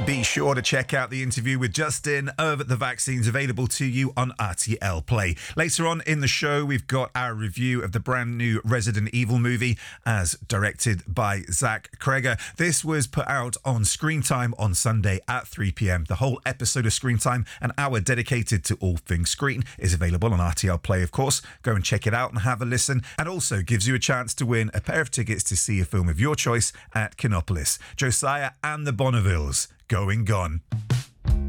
Be sure to check out the interview with Justin over at The Vaccines, available to you on RTL Play. Later on in the show, we've got our review of the brand new Resident Evil movie, as directed by Zach Cregger. This was put out on Screen Time on Sunday at 3 p.m. The whole episode of Screen Time, an hour dedicated to all things screen, is available on RTL Play, of course. Go and check it out and have a listen, and also gives you a chance to win a pair of tickets to see a film of your choice at Kinopolis. Josiah and the Bonnevilles, Going Gone.